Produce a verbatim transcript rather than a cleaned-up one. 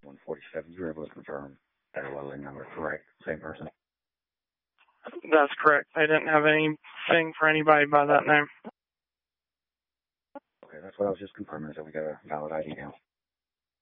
one forty-seven. You were able to confirm that it was a number, correct? Same person? That's correct. I didn't have anything for anybody by that name. Okay, that's what I was just confirming, so we got a valid I D now.